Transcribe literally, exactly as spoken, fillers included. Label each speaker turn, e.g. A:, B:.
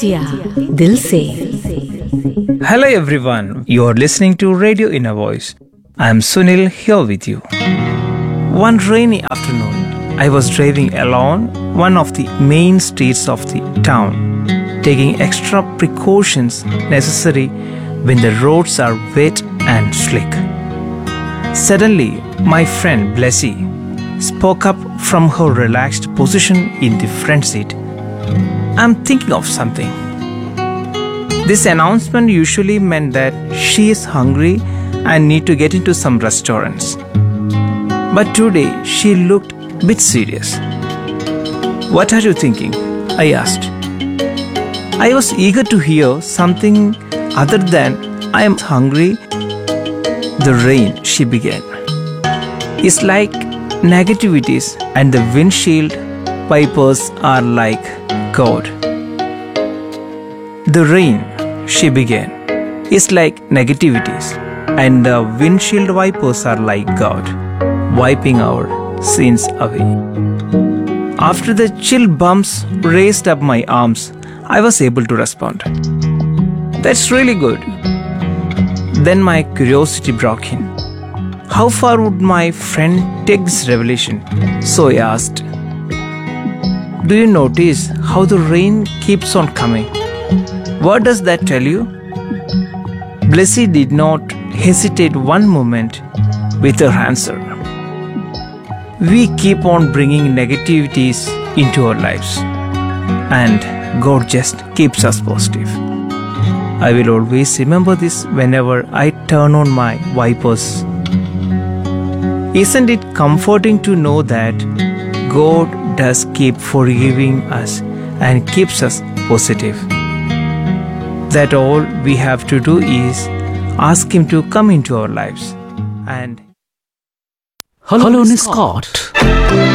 A: India दिल से।
B: Hello everyone, you are listening to Radio Inner Voice. I am Sunil here with you. One rainy afternoon, I was driving along one of the main streets of the town, taking extra precautions necessary when the roads are wet and slick. Suddenly, my friend Blessy spoke up from her relaxed position in the front seat. I'm thinking of something. This announcement usually meant that she is hungry and need to get into some restaurants. But today she looked a bit serious. What are you thinking? I asked. I was eager to hear something other than I am hungry. The rain, she began, is like negativities and the windshield wipers are like God. The rain, she began, is like negativities and the windshield wipers are like God, wiping our sins away. After the chill bumps raised up my arms, I was able to respond. That's really good. Then my curiosity broke in. How far would my friend take this revelation? So I asked, do you notice how the rain keeps on coming? What does that tell you? Blessy did not hesitate one moment with her answer. We keep on bringing negativities into our lives, and God just keeps us positive. I will always remember this whenever I turn on my wipers. Isn't it comforting to know that God does keep forgiving us and keeps us positive? That all we have to do is ask Him to come into our lives and
A: Hello, Scott.